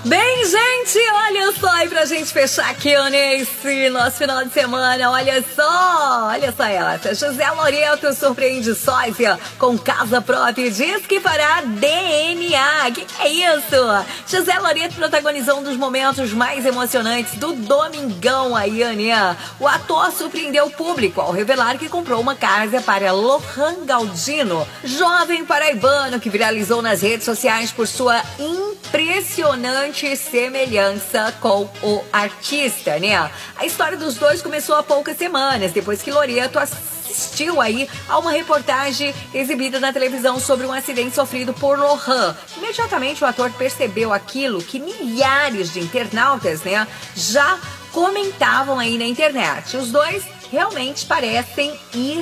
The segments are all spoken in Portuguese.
Bem, gente, olha só, e pra gente fechar aqui nesse nosso final de semana, olha só essa. José Loreto surpreende sócia com casa própria e diz que fará DNA. Que é isso? José Loreto protagonizou um dos momentos mais emocionantes do Domingão aí, né? O ator surpreendeu o público ao revelar que comprou uma casa para Lohan Galdino, jovem paraibano que viralizou nas redes sociais por sua impressionante semelhança com o artista, né? A história dos dois começou há poucas semanas, depois que Loreto assistiu aí a uma reportagem exibida na televisão sobre um acidente sofrido por Lohan. Imediatamente o ator percebeu aquilo que milhares de internautas, né, já comentavam aí na internet. Os dois realmente parecem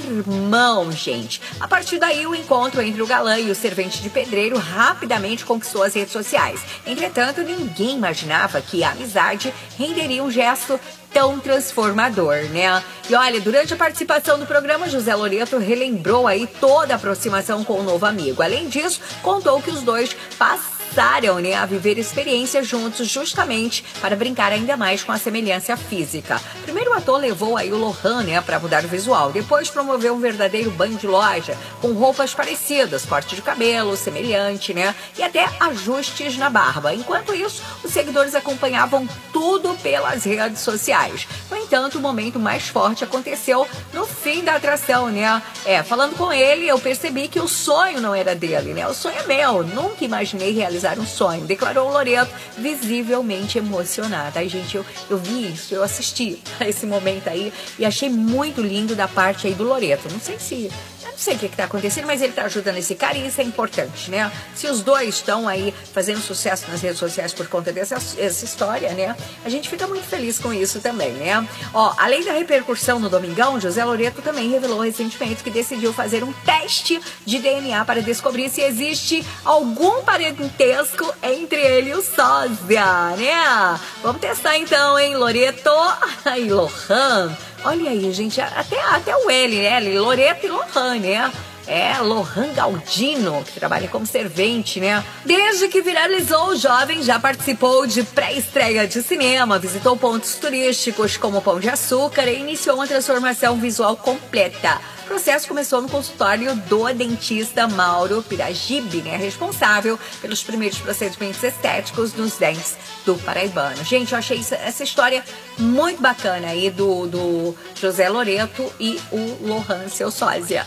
irmãos, gente. A partir daí, o encontro entre o galã e o servente de pedreiro rapidamente conquistou as redes sociais. Entretanto, ninguém imaginava que a amizade renderia um gesto tão transformador, né? E olha, durante a participação do programa, José Loreto relembrou aí toda a aproximação com o novo amigo. Além disso, contou que os dois passaram, né, a viver experiências juntos justamente para brincar ainda mais com a semelhança física. Primeiro o ator levou aí o Lohan, né, para mudar o visual. Depois promoveu um verdadeiro banho de loja com roupas parecidas, corte de cabelo semelhante, né, e até ajustes na barba. Enquanto isso, os seguidores acompanhavam tudo pelas redes sociais. No entanto, o momento mais forte aconteceu no fim da atração, né? Falando com ele, eu percebi que o sonho não era dele, né? O sonho é meu. Nunca imaginei realizar um sonho, declarou o Loreto, visivelmente emocionada. Ai, gente, eu vi isso, eu assisti a esse momento aí e achei muito lindo da parte aí do Loreto. Não sei o que tá acontecendo, mas ele tá ajudando esse cara e isso é importante, né? Se os dois estão aí fazendo sucesso nas redes sociais por conta dessa história, né? A gente fica muito feliz com isso também, né? Ó, além da repercussão no Domingão, José Loreto também revelou recentemente que decidiu fazer um teste de DNA para descobrir se existe algum parentesco entre ele e o sósia, né? Vamos testar então, hein, Loreto e Lohan. Olha aí, gente, até o L, né? Loreto e Lohan, né? Lohan Galdino, que trabalha como servente, né? Desde que viralizou, o jovem já participou de pré-estreia de cinema, visitou pontos turísticos como o Pão de Açúcar e iniciou uma transformação visual completa. O processo começou no consultório do dentista Mauro Piragibe, né, responsável pelos primeiros procedimentos estéticos nos dentes do paraibano. Gente, eu achei essa história muito bacana aí do José Loreto e o Lohan, seu sósia.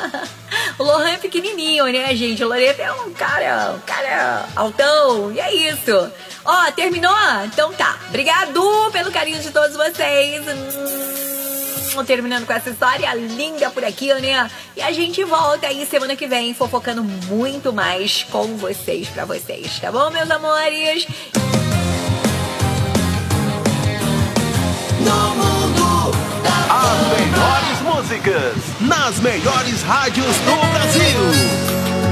O Lohan é pequenininho, né, gente? O Loreto é um cara altão, e é isso. Ó, terminou? Então tá. Obrigado pelo carinho de todos vocês. Terminando com essa história linda por aqui, né? E a gente volta aí semana que vem fofocando muito mais com vocês, pra vocês, tá bom, meus amores? No mundo das melhores músicas, nas melhores rádios do Brasil.